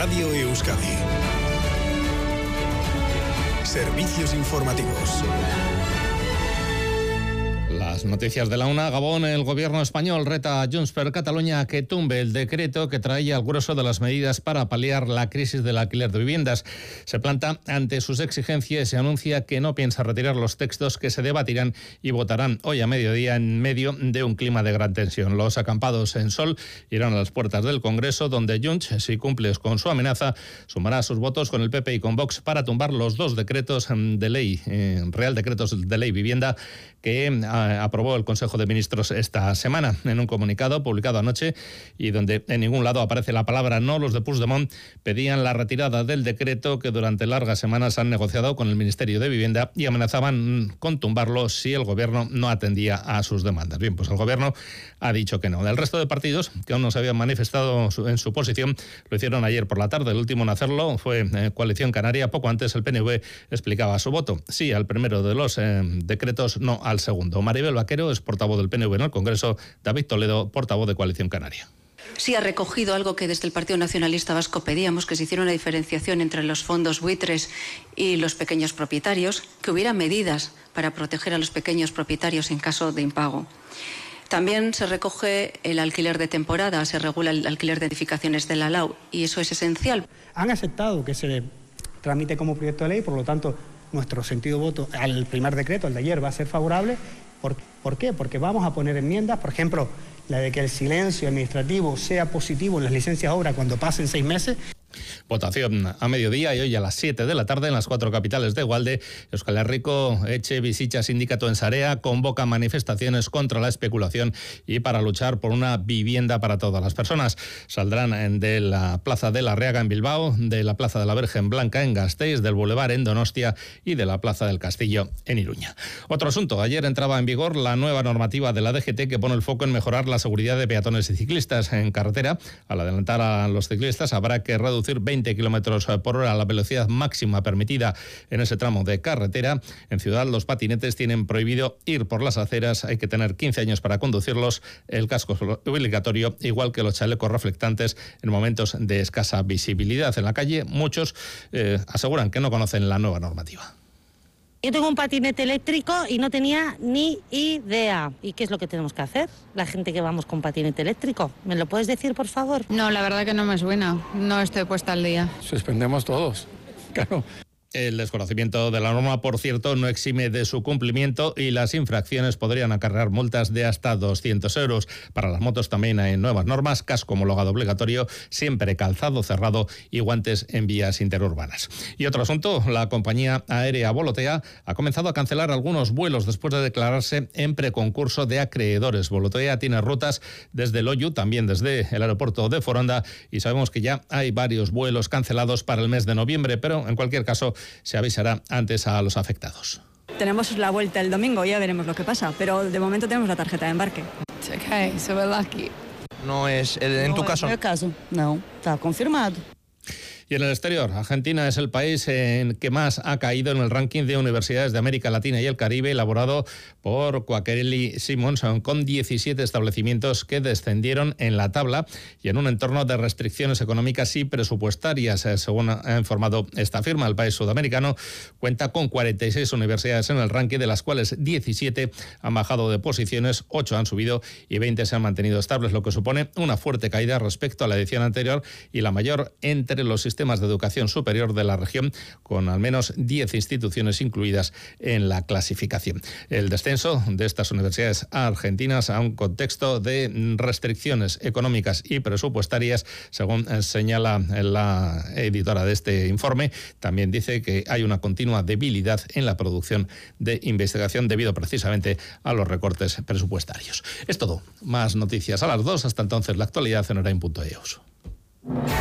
Radio Euskadi. Servicios informativos. Las noticias de la una. Gabón, el gobierno español reta a Junts per Catalunya a que tumbe el decreto que traía el grueso de las medidas para paliar la crisis del alquiler de viviendas. Se planta ante sus exigencias y se anuncia que no piensa retirar los textos que se debatirán y votarán hoy a mediodía en medio de un clima de gran tensión. Los acampados en Sol irán a las puertas del Congreso, donde Junts, si cumple con su amenaza, sumará sus votos con el PP y con Vox para tumbar los dos decretos de ley, Real Decretos de Ley Vivienda, que aprobó el Consejo de Ministros esta semana. En un comunicado publicado anoche y donde en ningún lado aparece la palabra no, los de Puigdemont pedían la retirada del decreto que durante largas semanas han negociado con el Ministerio de Vivienda y amenazaban con tumbarlo si el gobierno no atendía a sus demandas. Bien, pues el gobierno ha dicho que no. El resto de partidos que aún no se habían manifestado en su posición lo hicieron ayer por la tarde. El último en hacerlo fue Coalición Canaria. Poco antes el PNV explicaba su voto. Sí al primero de los decretos, no al segundo. Maribel Vaquero es portavoz del PNV en el Congreso, David Toledo, portavoz de Coalición Canaria. Sí ha recogido algo que desde el Partido Nacionalista Vasco pedíamos, que se hiciera una diferenciación entre los fondos buitres y los pequeños propietarios, que hubiera medidas para proteger a los pequeños propietarios en caso de impago. También se recoge el alquiler de temporada, se regula el alquiler de edificaciones de la LAU y eso es esencial. Han aceptado que se tramite como proyecto de ley, por lo tanto nuestro sentido de voto al primer decreto, el de ayer, va a ser favorable. ¿Por qué? Porque vamos a poner enmiendas, por ejemplo, la de que el silencio administrativo sea positivo en las licencias de obra cuando pasen 6 meses. Votación a mediodía y hoy a las 7 de la tarde en las 4 capitales de Egualde. Euskal Herriko, Etxe Bizitza Sindicato en Sarea convoca manifestaciones contra la especulación y para luchar por una vivienda para todas las personas. Saldrán de la Plaza de la Arriaga en Bilbao, de la Plaza de la Virgen Blanca en Gasteiz, del Boulevard en Donostia y de la Plaza del Castillo en Iruña. Otro asunto. Ayer entraba en vigor la nueva normativa de la DGT que pone el foco en mejorar la seguridad de peatones y ciclistas en carretera. Al adelantar a los ciclistas habrá que reducir 20 kilómetros por hora la velocidad máxima permitida en ese tramo de carretera. En ciudad los patinetes tienen prohibido ir por las aceras, hay que tener 15 años para conducirlos, el casco es obligatorio, igual que los chalecos reflectantes en momentos de escasa visibilidad en la calle. Muchos aseguran que no conocen la nueva normativa. Yo tengo un patinete eléctrico y no tenía ni idea. ¿Y qué es lo que tenemos que hacer? La gente que vamos con patinete eléctrico. ¿Me lo puedes decir, por favor? No, la verdad que no me suena. No estoy puesta al día. Suspendemos todos, claro. El desconocimiento de la norma, por cierto, no exime de su cumplimiento y las infracciones podrían acarrear multas de hasta 200 euros. Para las motos también hay nuevas normas, casco homologado obligatorio, siempre calzado cerrado y guantes en vías interurbanas. Y otro asunto, la compañía aérea Volotea ha comenzado a cancelar algunos vuelos después de declararse en preconcurso de acreedores. Volotea tiene rutas desde Loiu, también desde el aeropuerto de Foronda y sabemos que ya hay varios vuelos cancelados para el mes de noviembre, pero en cualquier caso se avisará antes a los afectados. Tenemos la vuelta el domingo, ya veremos lo que pasa, pero de momento tenemos la tarjeta de embarque. Okay, so we're lucky. No es, en tu caso. En el caso, no, está confirmado. Y en el exterior, Argentina es el país en que más ha caído en el ranking de universidades de América Latina y el Caribe, elaborado por Quacquarelli Simons, con 17 establecimientos que descendieron en la tabla y en un entorno de restricciones económicas y presupuestarias. Según ha informado esta firma, el país sudamericano cuenta con 46 universidades en el ranking, de las cuales 17 han bajado de posiciones, 8 han subido y 20 se han mantenido estables, lo que supone una fuerte caída respecto a la edición anterior y la mayor entre los sistemas de educación superior de la región, con al menos 10 instituciones incluidas en la clasificación. El descenso de estas universidades argentinas a un contexto de restricciones económicas y presupuestarias, según señala la editora de este informe, también dice que hay una continua debilidad en la producción de investigación debido precisamente a los recortes presupuestarios. Es todo. Más noticias a las 2. Hasta entonces, la actualidad en Orain.eus.